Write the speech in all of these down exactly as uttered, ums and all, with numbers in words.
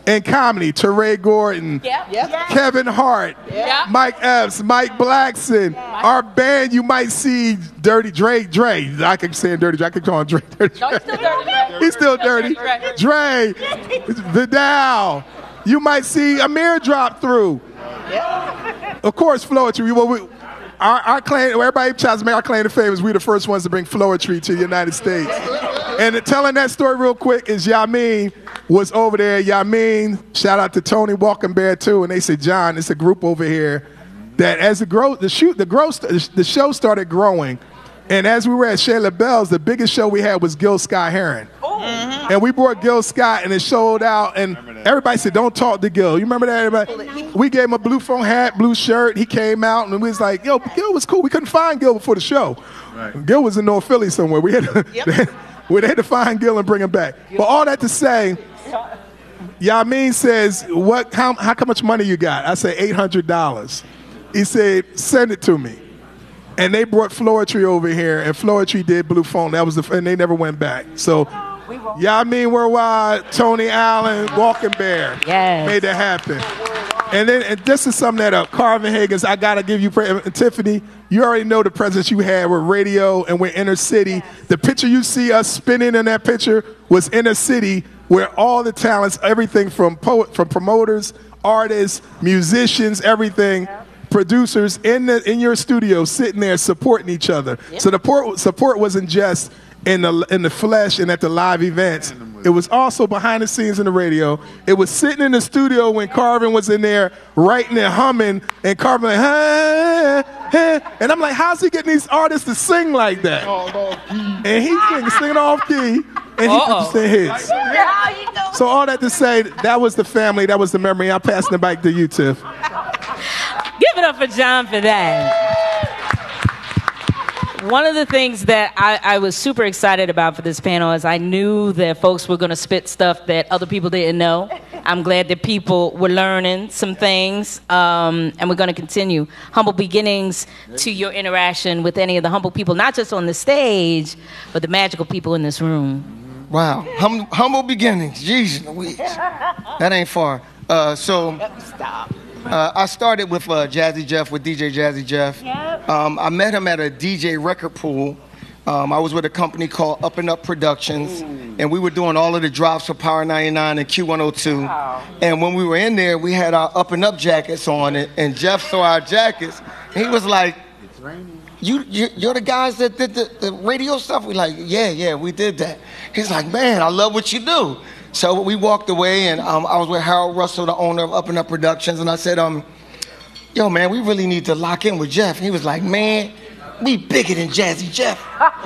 In comedy, Teray Gordon, Yep. Yep. Kevin Hart, Yep. Mike Epps, Mike Blackson. Our band, you might see Dirty Dre. Dre. I can say Dirty Dre. I can call him Dre. Dirty No, he's still dirty, Dre. He's still dirty. Dre. Vidal. You might see Amir drop through. Of course, Floetry. Well, we, our, our claim, everybody tries to make our claim to fame is we the first ones to bring Floetry to the United States. And telling that story real quick is Yamin was over there. Yamin, shout out to Tony Walking Bear too. And they said, John, it's a group over here that as the grow, the shoot, the growth, the show started growing. And as we were at Shea LaBelle's, the biggest show we had was Gil Scott Heron. Mm-hmm. And we brought Gil Scott, and it showed out, and everybody said, don't talk to Gil. You remember that, everybody? We gave him a blue phone hat, blue shirt. He came out, and we was like, yo, Gil was cool. We couldn't find Gil before the show. Right. Gil was in North Philly somewhere. We had to, yep. we had to find Gil and bring him back. But all that to say, Yamin says, "What? How, how much money you got?" I said, eight hundred dollars. He said, send it to me. And they brought Floetry over here, and Floetry did Blue Phone. That was the, and they never went back. So, Yamin Worldwide, Tony Allen, Walking Bear, yes. made that happen. And then, and this is something that up. Carvin Higgins, I gotta give you, and Tiffany, you already know the presence you had with radio and with Inner City. The picture you see us spinning in that picture was Inner City, where all the talents, everything from poet, from promoters, artists, musicians, everything. Producers in the in your studio sitting there supporting each other. Yep. So the support, support wasn't just in the in the flesh and at the live events. It was also behind the scenes in the radio. It was sitting in the studio when Carvin was in there writing and humming, and Carvin like, hey, hey. And I'm like, how's he getting these artists to sing like that? And he's singing, singing off key, and he producing hits. So all that to say, that was the family, that was the memory. I'm passing it back to you, Tiff. Give it up for John for that. One of the things that I, I was super excited about for this panel is I knew that folks were going to spit stuff that other people didn't know. I'm glad that people were learning some things, um, and we're going to continue. Humble beginnings to your interaction with any of the humble people, not just on the stage, but the magical people in this room. Wow. Hum- humble beginnings. Jeez Louise. That ain't far. Uh, so... Stop. Uh, I started with uh, Jazzy Jeff, with D J Jazzy Jeff. Yep. Um, I met him at a D J record pool. Um, I was with a company called Up and Up Productions, Ooh. and we were doing all of the drops for Power ninety-nine and Q one oh two. Wow. And when we were in there, we had our Up and Up jackets on, and, and Jeff saw our jackets, and he was like, "It's raining. You, you, you're the guys that did the, the radio stuff?" We're like, yeah, yeah, we did that. He's like, man, I love what you do. So we walked away, and um, I was with Harold Russell, the owner of Up and Up Productions, and I said, um, yo, man, we really need to lock in with Jeff. He was like, man, we bigger than Jazzy Jeff.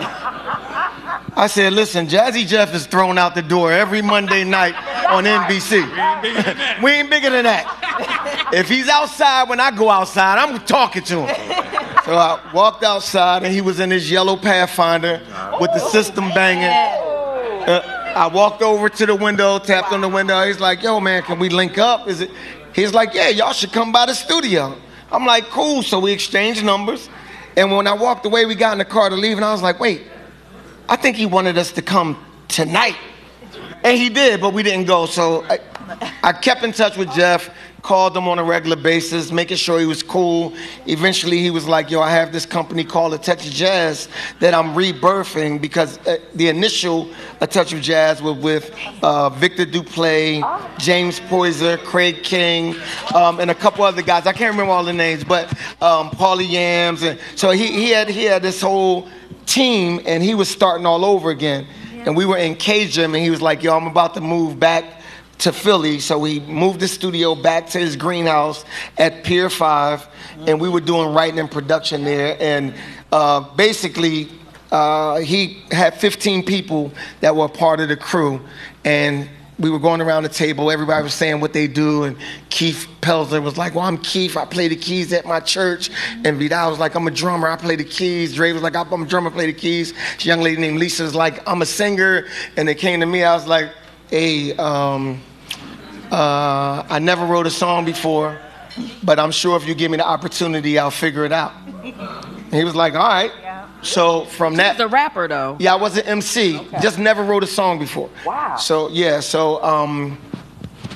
I said, listen, Jazzy Jeff is thrown out the door every Monday night on N B C. We ain't bigger than that. If he's outside when I go outside, I'm talking to him. So I walked outside, and he was in his yellow Pathfinder with the system banging. Uh, I walked over to the window, tapped on the window. He's like, yo, man, can we link up? Is it? He's like, yeah, y'all should come by the studio. I'm like, cool. So we exchanged numbers. And when I walked away, we got in the car to leave, and I was like, wait, I think he wanted us to come tonight. And he did, but we didn't go. So I, I kept in touch with Jeff, called him on a regular basis, making sure he was cool. Eventually, he was like, yo, I have this company called A Touch of Jazz that I'm rebirthing, because uh, the initial A Touch of Jazz was with uh, Victor Duplaix, James Poyser, Craig King, um, and a couple other guys. I can't remember all the names, but um, Paulie Yams. And so he, he, had, he had this whole team, and he was starting all over again. Yeah. And we were in Cajun, and he was like, yo, I'm about to move back to Philly. So we moved the studio back to his greenhouse at Pier five, and we were doing writing and production there. And uh, basically, uh, he had fifteen people that were part of the crew, and we were going around the table. Everybody was saying what they do, and Keith Pelzer was like, well, I'm Keith. I play the keys at my church. And Vidal was like, I'm a drummer. I play the keys. Dre was like, I'm a drummer, I play the keys. This young lady named Lisa was like, I'm a singer. And they came to me. I was like, hey, um... Uh, I never wrote a song before, but I'm sure if you give me the opportunity, I'll figure it out. And he was like, all right. Yeah. So from that... He was a rapper, though. Yeah, I was an M C. Okay. Just never wrote a song before. Wow. So, yeah, so um,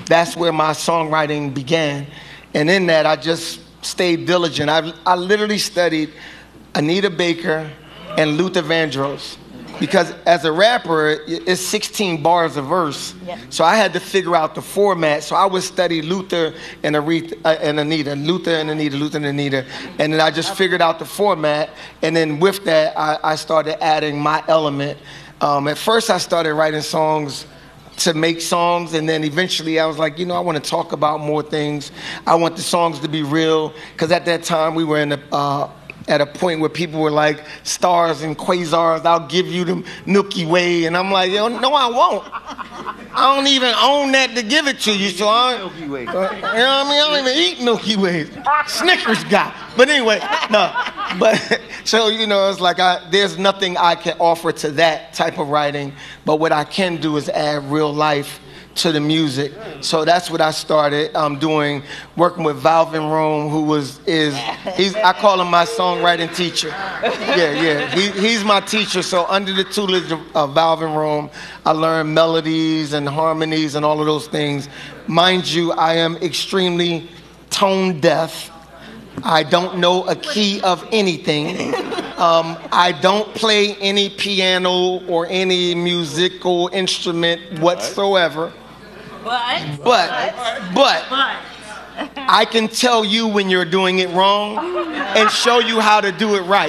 that's where my songwriting began. And in that, I just stayed diligent. I, I literally studied Anita Baker and Luther Vandross. Because as a rapper, it's sixteen bars a verse. Yeah. So I had to figure out the format. So I would study Luther and, Aretha, uh, and Anita, Luther and Anita, Luther and Anita. And then I just figured out the format. And then with that, I, I started adding my element. Um, at first, I started writing songs to make songs. And then eventually I was like, you know, I want to talk about more things. I want the songs to be real. Because at that time, we were in the... Uh, at a point where people were like, stars and quasars, I'll give you the Milky Way. And I'm like, yo, no, I won't. I don't even own that to give it to you. So I, Milky Way. Uh, you know what I mean? I don't even eat Milky Way. Snickers guy. But anyway, no. But so, you know, it's like I, there's nothing I can offer to that type of writing. But what I can do is add real life to the music. So that's what I started um, doing, working with Valvin Rome, who was, is, he's, I call him my songwriting teacher. Yeah, yeah, he, he's my teacher. So under the tutelage of uh, Valvin Rome, I learned melodies and harmonies and all of those things. Mind you, I am extremely tone deaf. I don't know a key of anything. Um, I don't play any piano or any musical instrument whatsoever. But, but, but, I can tell you when you're doing it wrong and show you how to do it right.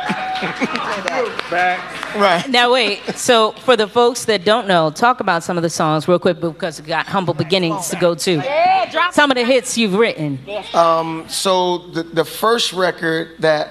Right. Right. Now wait, so for the folks that don't know, talk about some of the songs real quick because we got Humble Beginnings to go to. Yeah, drop some of the hits you've written. Um, so the, the first record that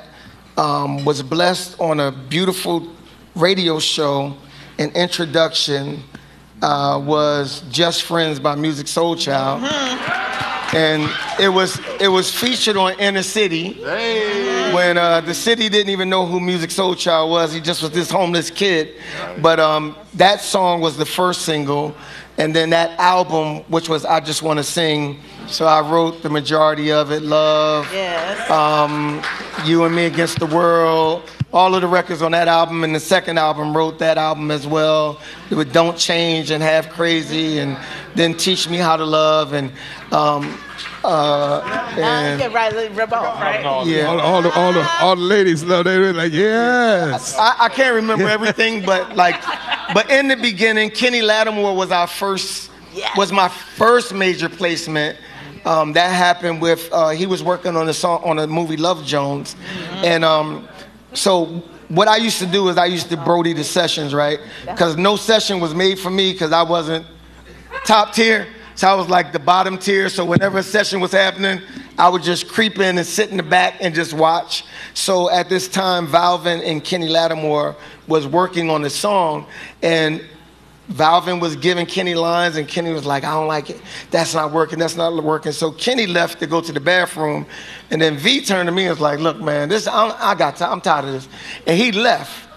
um, was blessed on a beautiful radio show, an introduction, uh, was Just Friends by Musiq Soulchild. Mm-hmm. And it was it was featured on Inner City. Hey. When uh, the city didn't even know who Musiq Soulchild was. He just was this homeless kid. But um, that song was the first single. And then that album, which was I Just Want to Sing. So I wrote the majority of it. Love, yes. um, You and Me Against the World. All of the records on that album. And the second album wrote that album as well. It would Don't Change and Have Crazy. And then Teach Me How to Love. And... Um, Uh, and uh, right, right? Yeah, all, all the all the all the ladies love. They were like, yes. I, I can't remember everything, but like, but in the beginning, Kenny Lattimore was our first, yes. was my first major placement. Um, that happened with uh, he was working on a song on a movie Love Jones, mm-hmm. and um, so what I used to do is I used to Brody the sessions, right? Because no session was made for me because I wasn't top tier. So I was like the bottom tier. So whenever a session was happening, I would just creep in and sit in the back and just watch. So at this time, Valvin and Kenny Lattimore was working on the song. And Valvin was giving Kenny lines. And Kenny was like, I don't like it. That's not working. That's not working. So Kenny left to go to the bathroom. And then V turned to me and was like, look, man, this I, I got time. I'm tired of this. And he left.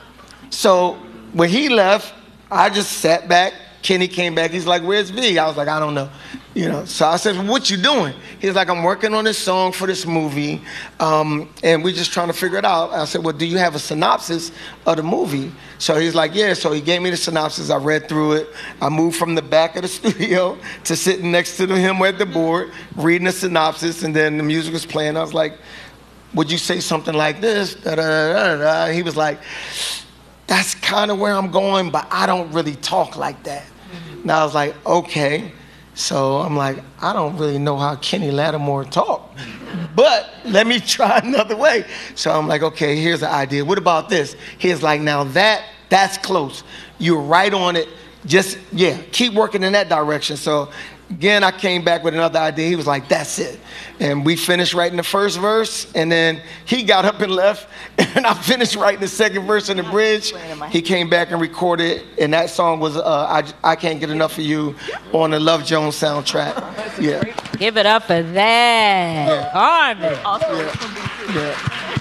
So when he left, I just sat back. Kenny came back. He's like, where's V? I was like, I don't know. You know. So I said, well, what you doing? He's like, I'm working on this song for this movie, um, and we're just trying to figure it out. I said, well, do you have a synopsis of the movie? So he's like, yeah. So he gave me the synopsis. I read through it. I moved from the back of the studio to sitting next to him at the board, reading the synopsis, and then the music was playing. I was like, would you say something like this? Da, da, da, da, da. He was like, that's kind of where I'm going, but I don't really talk like that. Mm-hmm. And I was like, okay. So I'm like, I don't really know how Kenny Lattimore talk, but let me try another way. So I'm like, okay, here's the idea. What about this? He's like, now that, that's close. You're right on it. Just, yeah, keep working in that direction. So again, I came back with another idea. He was like, that's it. And we finished writing the first verse, and then he got up and left, and I finished writing the second verse in the bridge. He came back and recorded, and that song was uh, I, I Can't Get Enough of You on the Love Jones soundtrack. Yeah. Give it up for that. Yeah. Harvey. Yeah.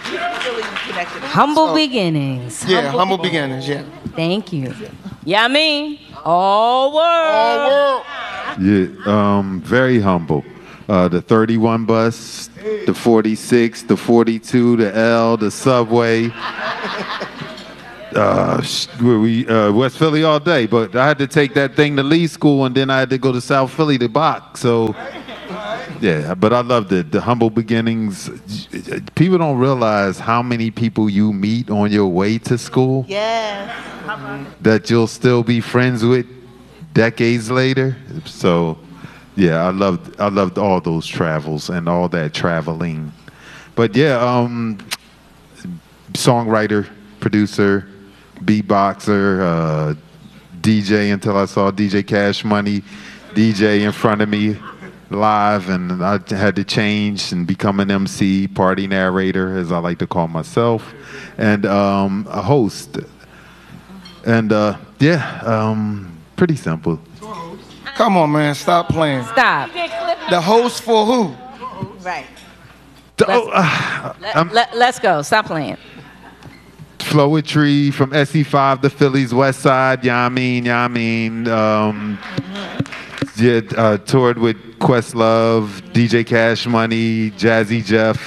Yeah. Humble so, beginnings. Yeah, humble, humble beginnings, yeah. Thank you. Yeah, I mean, all world. All world. Yeah, um, very humble. Uh, the thirty-one bus, the forty-six, the forty-two, the L, the subway. uh, we uh, West Philly all day, but I had to take that thing to Lee School, and then I had to go to South Philly to box. So, yeah, but I loved it. The humble beginnings. People don't realize how many people you meet on your way to school. Yes. That you'll still be friends with decades later. So, yeah, I loved I loved all those travels and all that traveling. But yeah, um, songwriter, producer, beatboxer, uh, D J until I saw D J Cash Money D J in front of me live, and I had to change and become an M C, party narrator, as I like to call myself, and um, a host. And uh, yeah, um, pretty simple. Come on, man, stop playing. Stop. The host for who? Right. Oh, uh, Let, let, let's go. Stop playing. Flowetry from S E five to Philly's West Side. Yeah, I mean, yeah, I mean. Um, yeah, uh, toured with Questlove, D J Cash Money, Jazzy Jeff.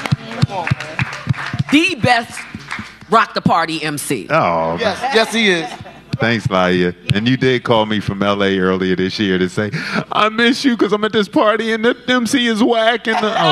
The best rock the party M C. Oh, Yes, yes, he is. thanks, Laya. And you did call me from L A earlier this year to say, I miss you because I'm at this party and the M C is whack. And the, I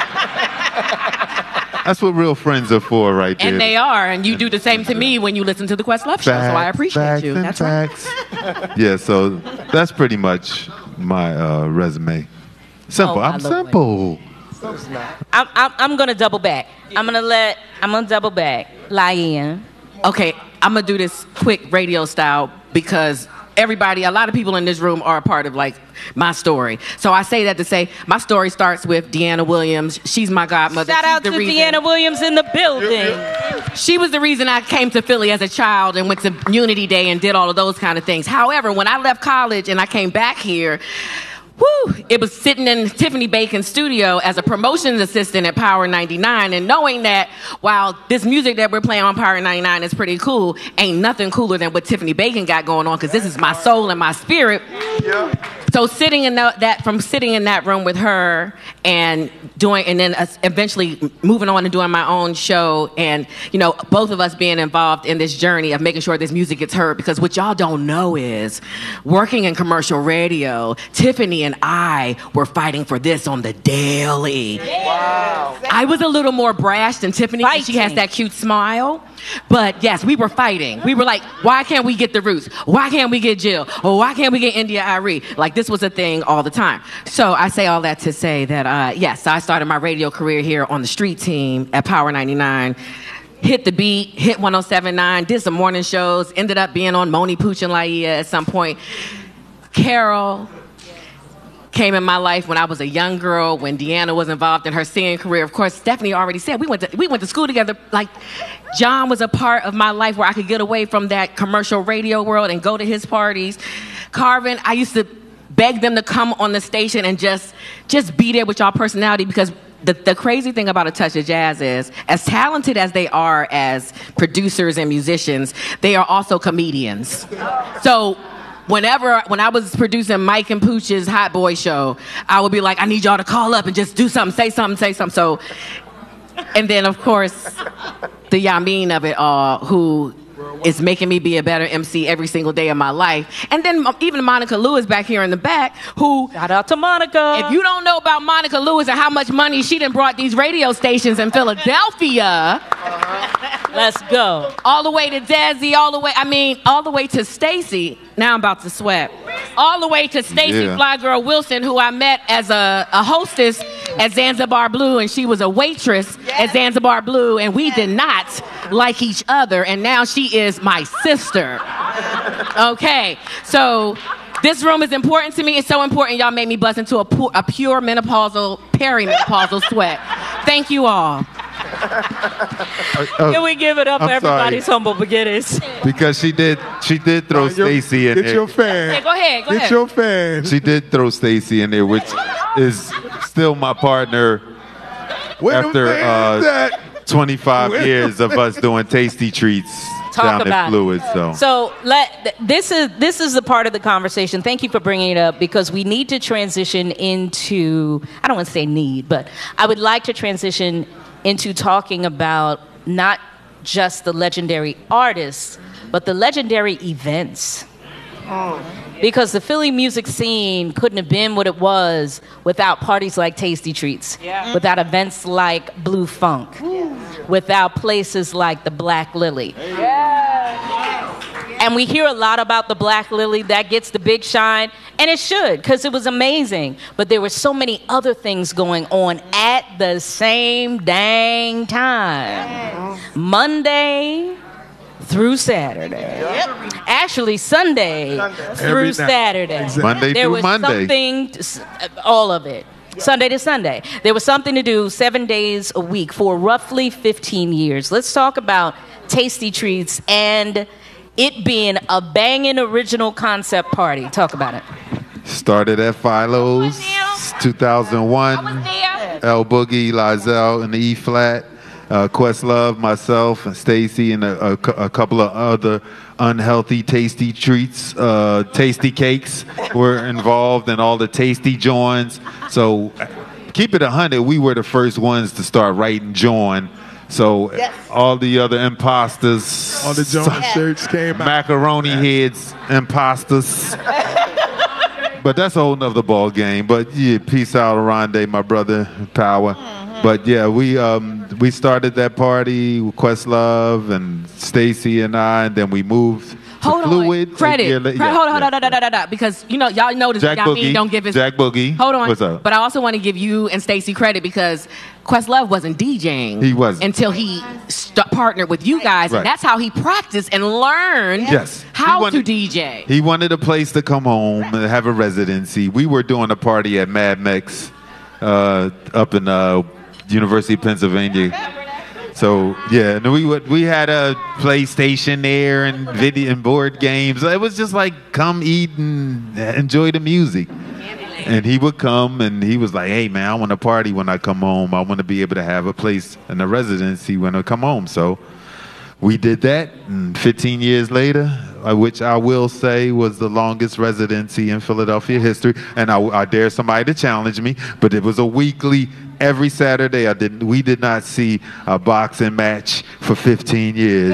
was, that's what real friends are for right there. And they are, and you do the same to me when you listen to the Questlove show, so I appreciate facts you. and That's right. facts. Yeah, so that's pretty much my uh, resume. Simple. Oh, my I'm Lord. simple. I'm, I'm, I'm going to double back. I'm going to let, I'm going to double back. Lie in. Okay, I'm gonna do this quick radio style because everybody, a lot of people in this room are a part of like my story. So I say that to say my story starts with Deanna Williams. She's my godmother. Shout She's out the to reason- Deanna Williams in the building. She was the reason I came to Philly as a child and went to Unity Day and did all of those kind of things. However, when I left college and I came back here, whew, it was sitting in Tiffany Bacon's studio as a promotions assistant at Power ninety-nine, and knowing that while this music that we're playing on Power ninety-nine is pretty cool, ain't nothing cooler than what Tiffany Bacon got going on, because this is my soul and my spirit. Yeah. So sitting in that, that, from sitting in that room with her and doing, and then eventually moving on and doing my own show, and you know, both of us being involved in this journey of making sure this music gets heard, because what y'all don't know is, working in commercial radio, Tiffany and I were fighting for this on the daily. Wow. I was a little more brash than Tiffany, because she has that cute smile. But yes, we were fighting. We were like, why can't we get the Roots? Why can't we get Jill? Or why can't we get India Arie? Like, this was a thing all the time. So I say all that to say that, uh, yes, I started my radio career here on the street team at Power ninety-nine. Hit the beat, hit one oh seven point nine, did some morning shows, ended up being on Moni Pooch and Laia at some point. Carol came in my life when I was a young girl, when Deanna was involved in her singing career. Of course, Stephanie already said we went to, we went to school together. Like, John was a part of my life where I could get away from that commercial radio world and go to his parties. Carvin, I used to beg them to come on the station and just just be there with y'all personality, because the, the crazy thing about A Touch of Jazz is, as talented as they are as producers and musicians, they are also comedians. So whenever, when I was producing Mike and Pooch's Hot Boy show, I would be like, I need y'all to call up and just do something, say something, say something. So, and then of course, the Yamin of it all, who is making me be a better M C every single day of my life. And then even Monica Lewis back here in the back, who... Shout out to Monica. If you don't know about Monica Lewis and how much money she done brought these radio stations in Philadelphia... Let's go. All the way to Desi, all the way, I mean, all the way to Stacy. Now I'm about to sweat. All the way to Stacy Yeah. Fly Girl Wilson, who I met as a, a hostess at Zanzibar Blue, and she was a waitress at Zanzibar Blue, and we did not like each other, and now she is my sister. Okay, so this room is important to me. It's so important y'all made me bust into a, pu- a pure menopausal, perimenopausal sweat. Thank you all. Uh, uh, Can we give it up I'm for everybody's sorry. humble beginnings? Because she did, she did throw Get your- Stacy in Get there. your fan. Yeah, go ahead, go Get ahead. your fan. She did throw Stacy in there, which is still my partner Where them after fans uh, at? twenty-five Where years of us doing tasty treats Talk down about at it. Fluid. So, So let this is this is the part of the conversation. Thank you for bringing it up, because we need to transition into, I don't want to say need, but I would like to transition into talking about not just the legendary artists, but the legendary events. Because the Philly music scene couldn't have been what it was without parties like Tasty Treats, yeah. without events like Blue Funk, yeah. without places like the Black Lily. Yeah. And we hear a lot about the Black Lily. That gets the big shine, and it should, because it was amazing. But there were so many other things going on at the same dang time. Monday through Saturday. Yep. Actually, Sunday, Sunday. through Saturday. Exactly. Monday there through was Monday. Something, to, all of it. Yep. Sunday to Sunday. There was something to do seven days a week for roughly fifteen years. Let's talk about Tasty Treats and it being a banging original concept party. Talk about it. Started at Philo's, two thousand one. L Boogie, Lizelle in the E flat. Uh, Questlove, myself, and Stacy, and a, a, a couple of other unhealthy tasty treats, uh, tasty cakes were involved in all the tasty joints. So keep it a hundred, we were the first ones to start writing join. So yes. all the other imposters, all the joint yes. shirts came out. Macaroni heads, imposters. But that's a whole nother ball game. But yeah, peace out, Aronde, my brother, power. Mm-hmm. But yeah, we um, we started that party with Questlove and Stacy and I, and then we moved hold to Fluid. On. Credit. Yeah, Credit. yeah, hold on, yeah. hold on, hold on, hold on, because you know y'all know this. Jack got Boogie. me. Don't give his Jack Boogie. Hold on. What's up? But I also want to give you and Stacy credit because Questlove wasn't DJing. He wasn't until he st- partnered with you guys, right. and that's how he practiced and learned yes. how wanted, to D J. He wanted a place to come home and have a residency. We were doing a party at Mad Mex uh, up in uh, University of Pennsylvania. So yeah, and we would, we had a PlayStation there and video and board games. It was just like come eat and enjoy the music. And he would come and he was like, "Hey man, I want to party when I come home. I want to be able to have a place and a residency when I come home." So we did that, and fifteen years later, which I will say was the longest residency in Philadelphia history, and I, I dare somebody to challenge me, but it was a weekly. Every Saturday, I didn't. We did not see a boxing match for fifteen years.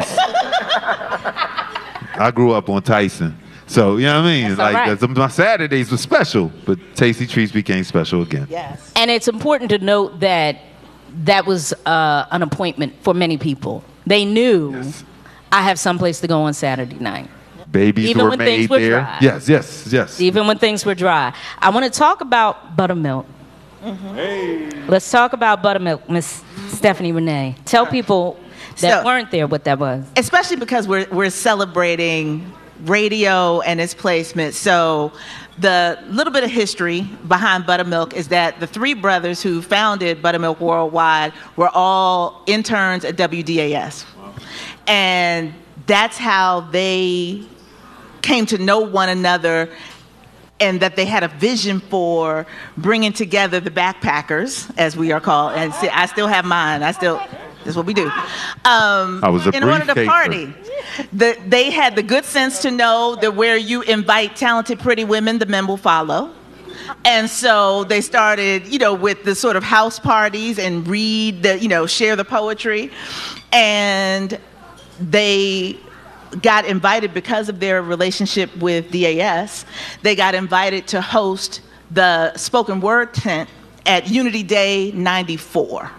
I grew up on Tyson, so you know what I mean. That's like right. uh, my Saturdays were special, but Tasty Treats became special again. Yes, and it's important to note that that was uh, an appointment for many people. They knew yes. I have someplace to go on Saturday night. Babies Even were when made things were there. dry. Yes, yes, yes. Even when things were dry. I want to talk about buttermilk. Mm-hmm. Hey. Let's talk about buttermilk, Miss Stephanie Renee. Tell people that so, weren't there what that was. Especially because we're we're celebrating radio and its placement. So the little bit of history behind Buttermilk is that the three brothers who founded Buttermilk Worldwide were all interns at W D A S. Wow. And that's how they came to know one another, and that they had a vision for bringing together the backpackers, as we are called. And see, I still have mine. I still, that's what we do. Um, I was a in order to party. The, they had the good sense to know that where you invite talented, pretty women, the men will follow. And so they started, you know, with the sort of house parties and read the, you know, share the poetry. And they got invited because of their relationship with D A S. They got invited to host the spoken word tent at Unity Day ninety-four.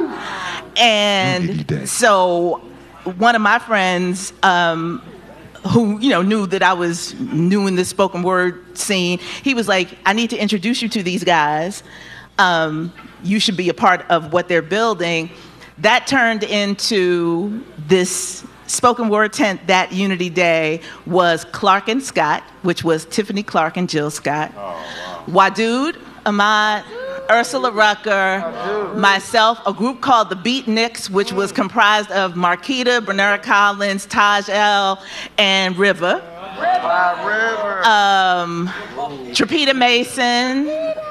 And so one of my friends um, who, you know, knew that I was new in the spoken word scene, he was like, "I need to introduce you to these guys. Um, you should be a part of what they're building." That turned into this spoken word tent. That Unity Day was Clark and Scott, which was Tiffany Clark and Jill Scott. Oh, wow. Wadood, Ahmad, Ursula Rucker, myself, a group called the Beatniks, which was comprised of Marquita, Bernard Collins, Taj L, and River. River. Um, Trapita Mason.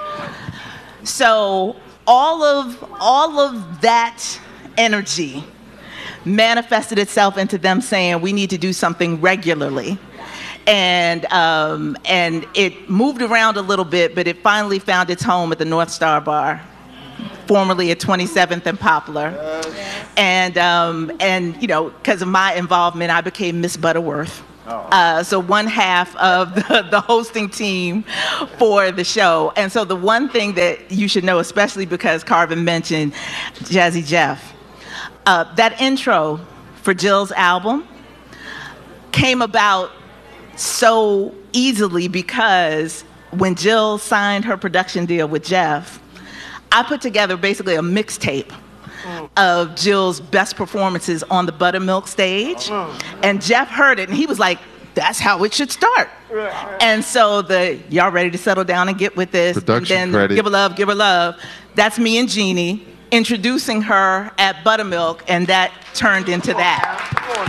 So all of all of that energy manifested itself into them saying, we need to do something regularly. And um, and it moved around a little bit, but it finally found its home at the North Star Bar formerly at twenty-seventh and Poplar. And, um, and you know, because of my involvement, I became Miss Butterworth. Uh, so one half of the, the hosting team for the show. And so the one thing that you should know, especially because Carvin mentioned Jazzy Jeff, uh, that intro for Jill's album came about so easily because when Jill signed her production deal with Jeff, I put together basically a mixtape of Jill's best performances on the Buttermilk stage. And Jeff heard it and he was like, that's how it should start. And so the y'all ready to settle down and get with this, Production and then credit. give her love, give her love. That's me and Jeannie introducing her at Buttermilk, and that turned into that.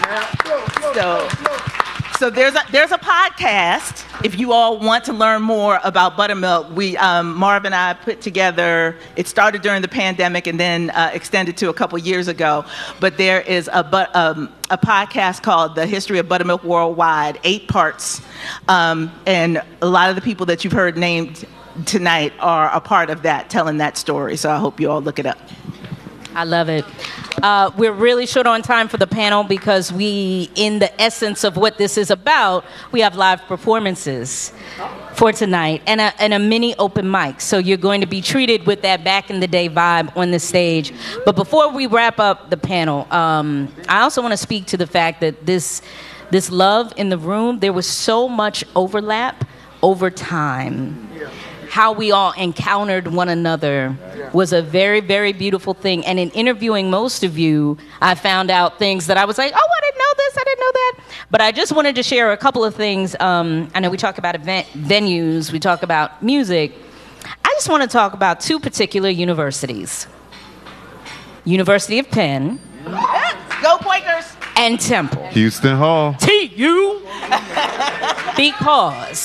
So, so there's a there's a podcast. If you all want to learn more about Buttermilk, we um, Marv and I put together. It started during the pandemic and then uh, extended to a couple years ago. But there is a but um, a podcast called The History of Buttermilk Worldwide, eight parts, um, and a lot of the people that you've heard named tonight are a part of that, telling that story. So I hope you all look it up. I love it. Uh, we're really short on time for the panel because we, in the essence of what this is about, we have live performances for tonight and a, and a mini open mic. So you're going to be treated with that back in the day vibe on the stage. But before we wrap up the panel, um, I also want to speak to the fact that this, this love in the room, there was so much overlap over time. How we all encountered one another was a very, very beautiful thing. And in interviewing most of you, I found out things that I was like, oh, I didn't know this, I didn't know that. But I just wanted to share a couple of things. Um, I know we talk about event venues, we talk about music. I just want to talk about two particular universities. University of Penn. Go Quakers! And Temple. Houston Hall. T U Because...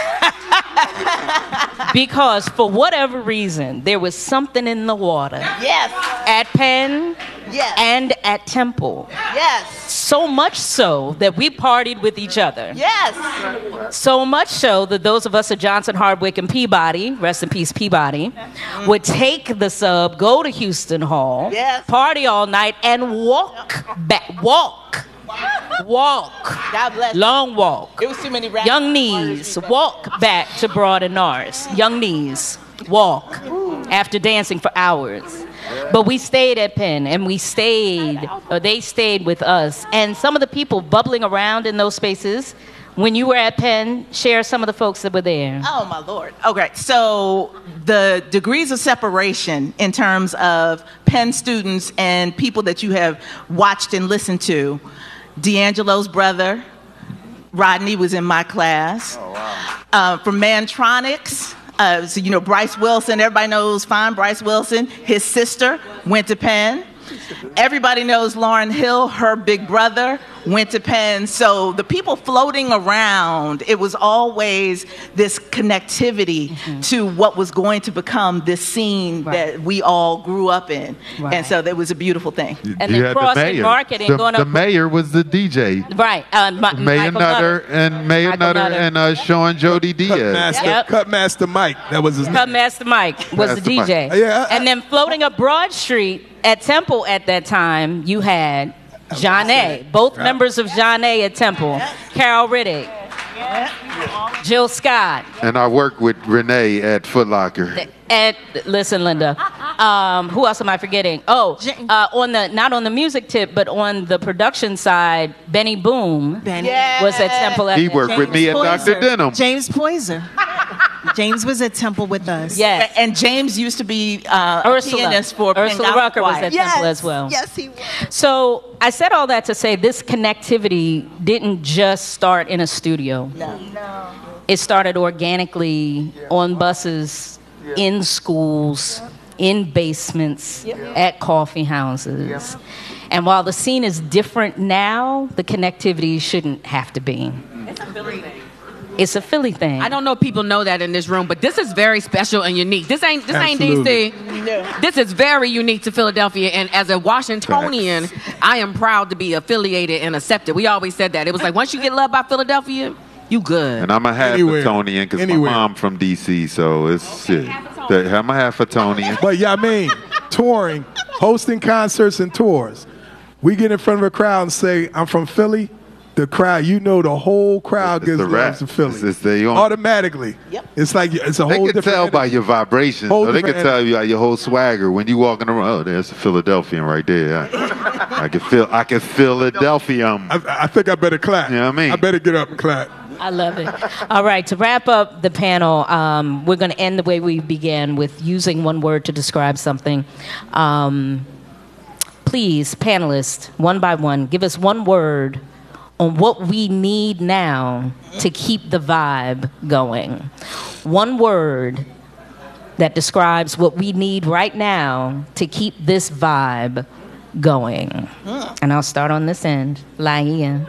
Because for whatever reason, there was something in the water. Yes. At Penn Yes. and at Temple. Yes. So much so that we partied with each other. Yes. So much so that those of us at Johnson, Hardwick, and Peabody, rest in peace Peabody, would take the sub, go to Houston Hall, Yes. party all night, and walk back. Walk. Walk. God bless you. Long walk. It was too many rap- Young knees, walk back to Broad and Norris. Young knees, walk after dancing for hours. But we stayed at Penn, and we stayed, or they stayed with us. And some of the people bubbling around in those spaces, when you were at Penn, share some of the folks that were there. Oh, my Lord. Okay, so the degrees of separation in terms of Penn students and people that you have watched and listened to. D'Angelo's brother, Rodney, was in my class. Oh, wow. Uh, from Mantronics, uh, so, you know, Bryce Wilson, everybody knows fine Bryce Wilson. His sister went to Penn. Everybody knows Lauryn Hill, her big brother, went to Penn. So the people floating around, it was always this connectivity mm-hmm. to what was going to become this scene right. that we all grew up in. Right. And so that was a beautiful thing. And then crossing marketing, the, going the up. The mayor was the D J. Right. Uh, Ma- Mayor Michael Nutter, Nutter and Mayor Michael Nutter, Nutter. and uh, Sean Jody Diaz. Cutmaster, yep. Cutmaster Mike. That was his name. Cutmaster Mike was Master the D J. Mike. Yeah, I- and then floating up Broad Street at Temple at that time, you had Johnny, both members of Johnny at Temple, Carol Riddick, Jill Scott. And I worked with Renee at Foot Locker. And listen, Linda, um, who else am I forgetting? Oh, uh, on the not on the music tip, but on the production side, Benny Boom Benny. Yes. was at Temple. At He worked James with me at Doctor Poyser. Denham. James Poyser. James was at Temple with us. Yes. And James used to be uh, a Ursula. pianist for Ursula Penn Rucker was Choir. at Temple as well. Yes, he was. So I said all that to say this connectivity didn't just start in a studio. No. No. It started organically on buses, in schools, in basements, at coffee houses. And while the scene is different now, the connectivity shouldn't have to be. It's a Philly thing. It's a Philly thing. I don't know if people know that in this room, but this is very special and unique. This ain't this Absolutely. ain't D C. This is very unique to Philadelphia. And as a Washingtonian, I am proud to be affiliated and accepted. We always said that. It was like once you get loved by Philadelphia, you good. And I'm a half Anywhere. Etonian because my Anywhere. mom from D C, so it's shit. I'm a half Etonian. But yeah, I mean, touring, hosting concerts and tours. We get in front of a crowd and say, I'm from Philly. The crowd, you know, the whole crowd It's gives the love rap. to Philly. It's- it's their own- Automatically. Yep. It's like, it's a They whole can different tell by energy. your vibrations. Whole So they can different tell you like, your whole swagger when you walking around. Oh, there's a Philadelphian right there. I, I can feel. I can Philadelphia. I, I think I better clap. You know what I mean? I better get up and clap. I love it. All right, to wrap up the panel, um, we're going to end the way we began with using one word to describe something. Um, please, panelists, one by one, give us one word on what we need now to keep the vibe going. One word that describes what we need right now to keep this vibe going. And I'll start on this end. Laia.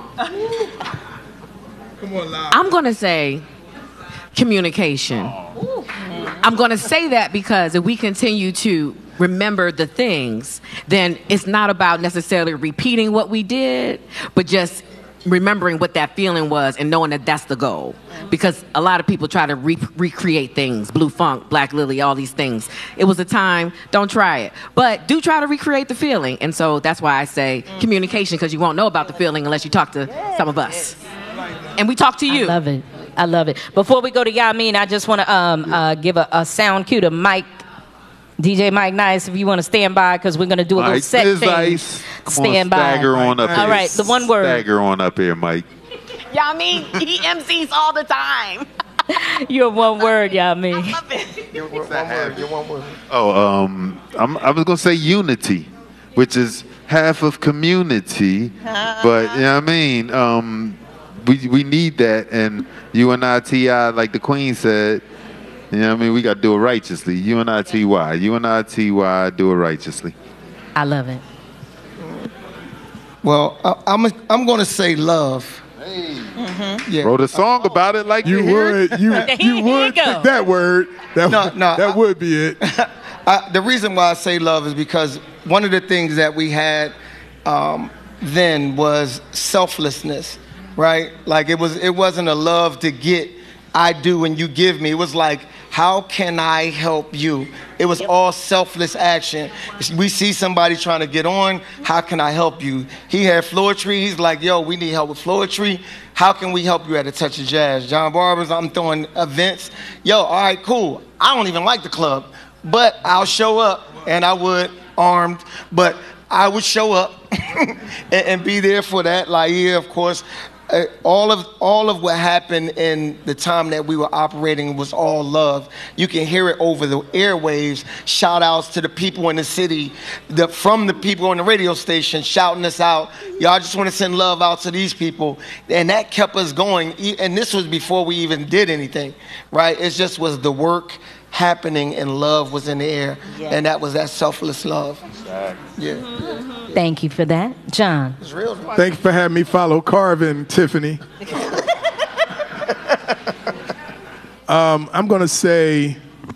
Come on, live. I'm going to say communication. I'm going to say that because if we continue to remember the things, then it's not about necessarily repeating what we did, but just remembering what that feeling was and knowing that that's the goal. Because a lot of people try to re- recreate things, Blue Funk, Black Lily, all these things. It was a time, don't try it. But do try to recreate the feeling. And so that's why I say communication, because you won't know about the feeling unless you talk to some of us. And we talk to you. I love it. I love it. Before we go to Yamin, I just want to um, uh, give a, a sound cue to Mike, D J Mike Nice, if you want to stand by, because we're going to do a little Mike set is thing. ice. Come Stand on, by. stagger on up All here. right, the one word. Stagger on up here, Mike. Yeah, I mean, he M Cs all the time. You're one word, Yamin. One word, your one word. Oh, um, I'm, I was gonna say unity, which is half of community, but you know what I mean. Um, we we need that, and U N I T I, like the Queen said, you know what I mean. We got to do it righteously. U N I T Y, U N I T Y, do it righteously. I love it. Well, I, I'm I'm going to say love. Yeah. Wrote a song about it, like You you hear it? would, you, Here you you would go. pick that word. That, No, would- no, that I- would be it. I, the reason why I say love is because one of the things that we had um, then was selflessness, right? Like it was, it wasn't a love to get, I do and you give me. It was like, how can I help you? It was all selfless action. We see somebody trying to get on, how can I help you? He had Floetry, he's like, yo, we need help with Floetry. How can we help you at A Touch of Jazz? John Barber's, I'm throwing events. Yo, all right, cool. I don't even like the club, but I'll show up, and I would, armed, but I would show up and, and be there for that. Laia, of course, uh, all of all of what happened in the time that we were operating was all love. You can hear it over the airwaves. Shout outs to the people in the city, the, from the people on the radio station shouting us out. Y'all just want to send love out to these people. And that kept us going. E- And this was before we even did anything, right? It just was the work happening and love was in the air. Yeah. And that was that selfless love. Yeah. Thank you for that. John. It's real. Thank you for having me follow Carvin, Tiffany. um, I'm going to say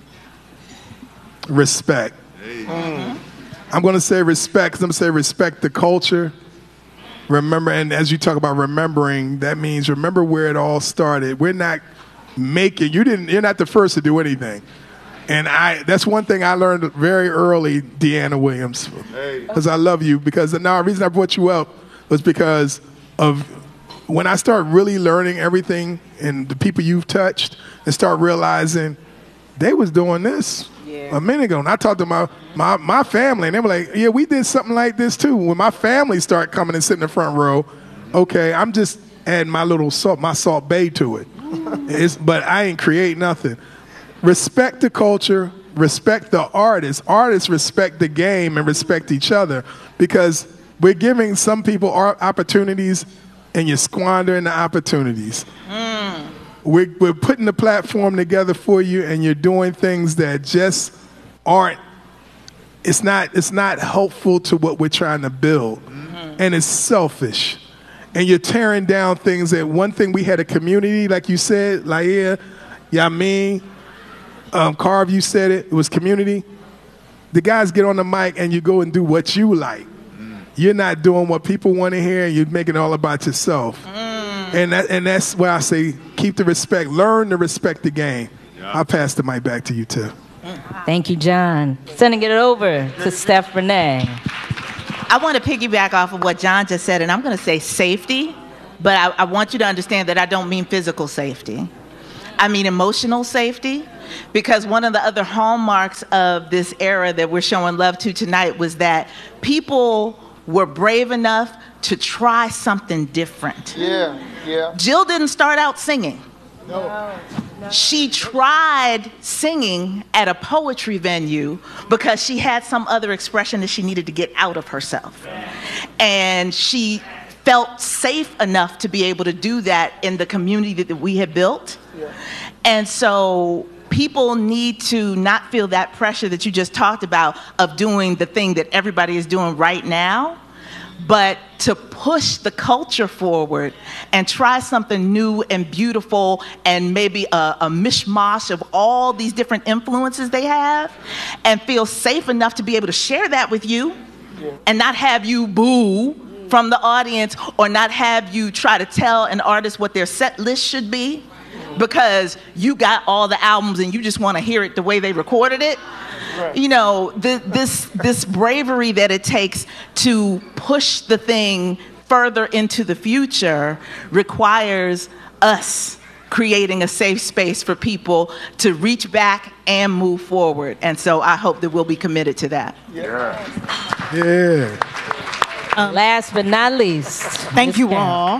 respect. I'm going to say respect because I'm going to say respect the culture. Remember, and as you talk about remembering, that means remember where it all started. We're not making, you didn't, you're not the first to do anything. And I, that's one thing I learned very early, Deanna Williams, because I love you. Because now the reason I brought you up was because of when I start really learning everything and the people you've touched and start realizing they was doing this a minute ago. And I talked to my, my, my family, and they were like, yeah, we did something like this too. When my family started coming and sitting in the front row, okay, I'm just adding my little salt, my Salt Bay to it. It's, but I ain't create nothing. Respect the culture, respect the artists. Artists respect the game and respect each other because we're giving some people art opportunities and you're squandering the opportunities. Mm. We're, we're putting the platform together for you and you're doing things that just aren't, it's not, it's not helpful to what we're trying to build. Mm-hmm. And it's selfish. And you're tearing down things that one thing we had a community, like you said, Laia, Yamin, Um, Carv, you said it. It was community. The guys get on the mic and you go and do what you like. Mm. You're not doing what people want to hear. You're making it all about yourself. Mm. And that, and that's why I say keep the respect. Learn to respect the game. Yeah. I'll pass the mic back to you, too. Mm. Thank you, John. Sending it over to Steph Renee. I want to piggyback off of what John just said, and I'm going to say safety, but I, I want you to understand that I don't mean physical safety. I mean emotional safety, because one of the other hallmarks of this era that we're showing love to tonight was that people were brave enough to try something different. Yeah, yeah. Jill didn't start out singing. No. She tried singing at a poetry venue because she had some other expression that she needed to get out of herself. And she felt safe enough to be able to do that in the community that we had built. Yeah. And so people need to not feel that pressure that you just talked about of doing the thing that everybody is doing right now, but to push the culture forward and try something new and beautiful and maybe a, a mishmash of all these different influences they have, and feel safe enough to be able to share that with you, yeah. and not have you boo from the audience, or not have you try to tell an artist what their set list should be because you got all the albums and you just want to hear it the way they recorded it. Right. You know, the, this this bravery that it takes to push the thing further into the future requires us creating a safe space for people to reach back and move forward. And so I hope that we'll be committed to that. Yeah. Yeah. Um, Last but not least. Thank you all.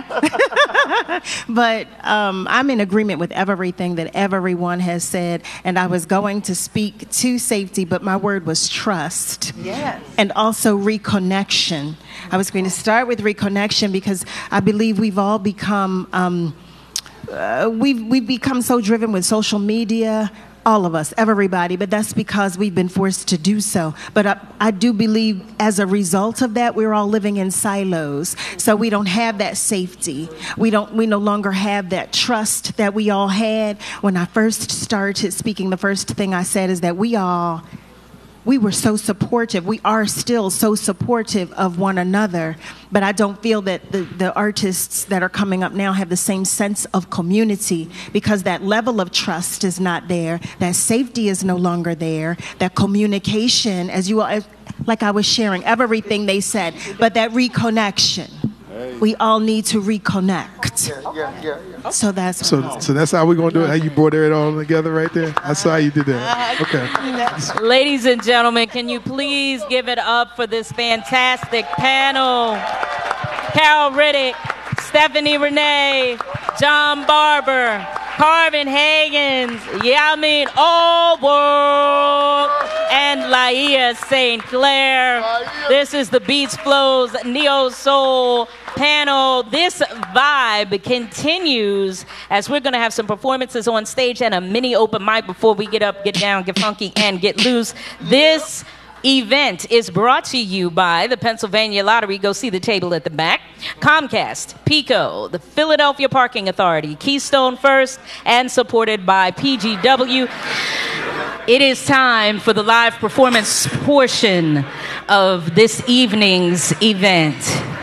But um, I'm in agreement with everything that everyone has said. And I was going to speak to safety, but my word was trust. Yes. And also reconnection. I was going to start with reconnection because I believe we've all become, um, uh, we've, we've become so driven with social media. All of us, everybody, but that's because we've been forced to do so. But I, I do believe as a result of that, we're all living in silos. So we don't have that safety. We don't. We no longer have that trust that we all had. When I first started speaking, the first thing I said is that we all, we were so supportive. We are still so supportive of one another. But I don't feel that the, the artists that are coming up now have the same sense of community, because that level of trust is not there. That safety is no longer there. That communication, as you all, like I was sharing, everything they said, but that reconnection. We all need to reconnect. Yeah, yeah, yeah, yeah. So that's So, so that's how we're gonna do it. How you brought it all together right there. I saw how you did that. Okay. Ladies and gentlemen, can you please give it up for this fantastic panel? Carol Riddick, Stephanie Renee, John Barber, Carvin Hagens, Yamin Allworld, and Laia Saint Clair. This is the Beats Flows Neo Soul panel. This vibe continues as we're going to have some performances on stage and a mini open mic before we get up, get down, get funky, and get loose. This event is brought to you by the Pennsylvania Lottery. Go see the table at the back. Comcast, PECO, the Philadelphia Parking Authority, Keystone First, and supported by P G W. It is time for the live performance portion of this evening's event.